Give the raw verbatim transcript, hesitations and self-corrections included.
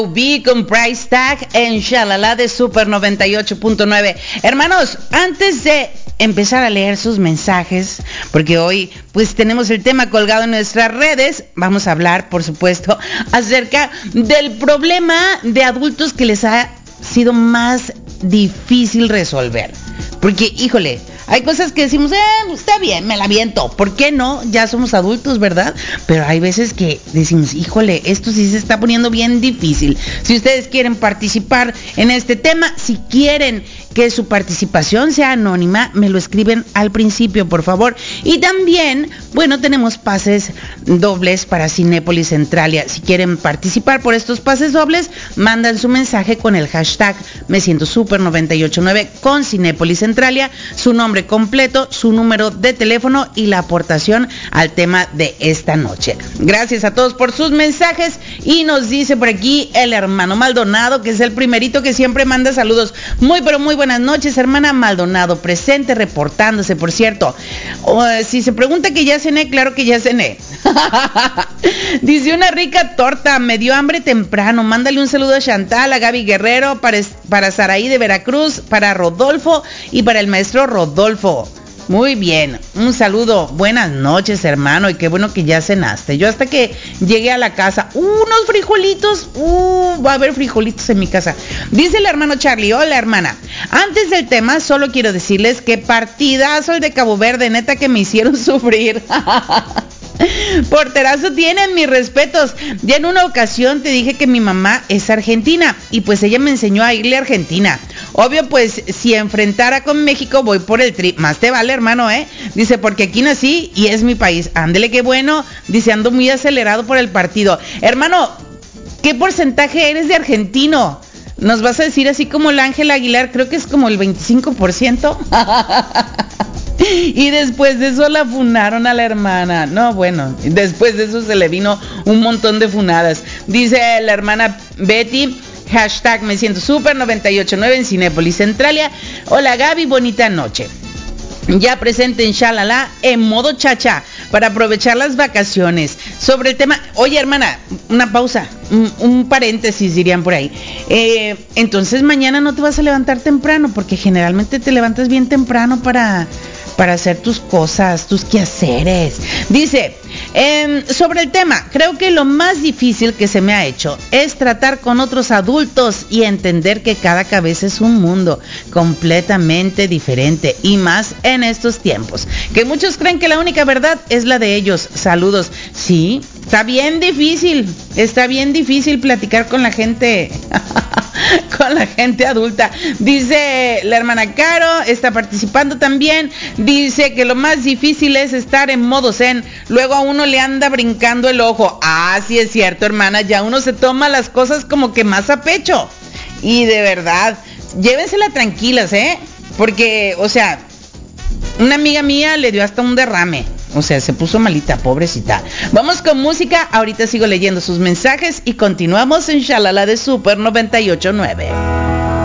B con Price Tag en Shalala de Super noventa y ocho punto nueve. Hermanos, antes de empezar a leer sus mensajes, porque hoy pues tenemos el tema colgado en nuestras redes, vamos a hablar, por supuesto, acerca del problema de adultos que les ha sido más difícil resolver. Porque, híjole, hay cosas que decimos, eh, está bien, me la aviento. ¿Por qué no? Ya somos adultos, ¿verdad? Pero hay veces que decimos, híjole, esto sí se está poniendo bien difícil. Si ustedes quieren participar en este tema, si quieren que su participación sea anónima, me lo escriben al principio, por favor. Y también, bueno, tenemos pases dobles para Cinépolis Centralia. Si quieren participar por estos pases dobles, mandan su mensaje con el hashtag Me Siento Super noventa y ocho punto nueve con Cinépolis Centralia, su nombre completo, su número de teléfono y la aportación al tema de esta noche. Gracias a todos por sus mensajes. Y nos dice por aquí el hermano Maldonado, que es el primerito que siempre manda saludos. Muy, pero muy buenas noches, hermana Maldonado, presente, reportándose, por cierto. Uh, si se pregunta que ya cené, claro que ya cené. Dice, una rica torta, me dio hambre temprano. Mándale un saludo a Chantal, a Gaby Guerrero, para, para Saraí de Veracruz, para Rodolfo y para el maestro Rodolfo. Muy bien, un saludo, buenas noches, hermano, y qué bueno que ya cenaste. Yo hasta que llegué a la casa, unos frijolitos, uh, va a haber frijolitos en mi casa. Dice el hermano Charlie, hola hermana, antes del tema solo quiero decirles que partidazo el de Cabo Verde, neta que me hicieron sufrir. Porterazo, tienen mis respetos. Ya en una ocasión te dije que mi mamá es argentina y pues ella me enseñó a irle a Argentina. Obvio, pues si enfrentara con México voy por el tri. Más te vale, hermano, ¿eh? Dice, porque aquí nací y es mi país. Ándele, qué bueno. Dice, ando muy acelerado por el partido. Hermano, ¿qué porcentaje eres de argentino? ¿Nos vas a decir así como el Ángel Aguilar? Creo que es como el veinticinco por ciento. Y después de eso la funaron a la hermana. No, bueno, después de eso se le vino un montón de funadas. Dice la hermana Betty, hashtag Me Siento Super noventa y ocho punto nueve en Cinépolis Centralia. Hola Gaby, bonita noche. Ya presente en Shalala en modo chacha para aprovechar las vacaciones. Sobre el tema, oye hermana, una pausa, un, un paréntesis dirían por ahí. Eh, entonces mañana no te vas a levantar temprano porque generalmente te levantas bien temprano para... para hacer tus cosas, tus quehaceres. Dice, eh, sobre el tema, creo que lo más difícil que se me ha hecho es tratar con otros adultos y entender que cada cabeza es un mundo completamente diferente y más en estos tiempos, que muchos creen que la única verdad es la de ellos. Saludos. Sí, está bien difícil, está bien difícil platicar con la gente... con la gente adulta. Dice la hermana Caro, está participando también. Dice que lo más difícil es estar en modo zen. Luego a uno le anda brincando el ojo. Ah, sí es cierto, hermana. Ya uno se toma las cosas como que más a pecho. Y de verdad, llévenselas tranquilas, ¿eh? Porque, o sea, una amiga mía le dio hasta un derrame. O sea, se puso malita, pobrecita. Vamos con música. Ahorita sigo leyendo sus mensajes y continuamos en Shalala de Super noventa y ocho punto nueve.